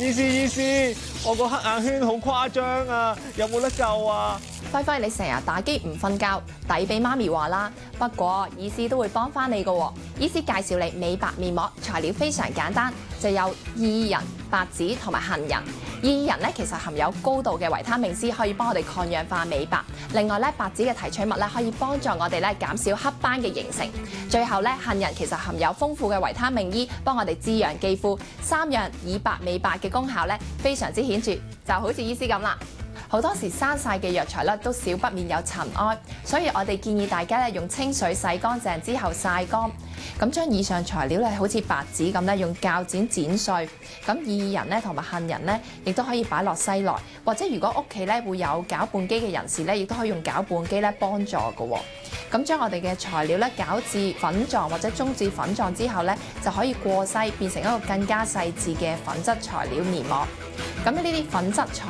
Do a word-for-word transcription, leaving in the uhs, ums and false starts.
醫師醫師，我個黑眼圈好誇張啊，有冇得救啊？ 輝輝，你成日打機唔瞓覺，抵俾媽咪話啦。不過醫師都會幫翻你㗎。醫師介紹你美白面膜，材料非常簡單，就有薏仁、白芷同埋杏仁。薏仁咧其實含有高度嘅維他命 C， 可以幫我哋抗氧化美白。另外咧，白芷嘅提取物咧可以幫助我哋咧減少黑斑嘅形成。最後咧，杏仁其實含有豐富嘅維他命 E， 幫我哋滋養肌膚。三樣以白美白嘅功效咧非常之顯著，就好似醫師咁啦。好多時生曬嘅藥材咧都少不免有塵埃，所以我哋建議大家咧用清水洗乾淨之後曬乾。咁將以上材料咧好似白芷咁咧用鉸剪剪碎，咁薏仁咧同埋杏仁咧亦都可以擺落西萊，或者如果屋企咧會有攪拌機嘅人士咧，亦都可以用攪拌機咧幫助嘅喎。咁將我哋嘅材料咧攪至粉狀或者中至粉狀之後咧，就可以過篩變成一個更加細緻嘅粉質材料面膜。咁呢啲粉質材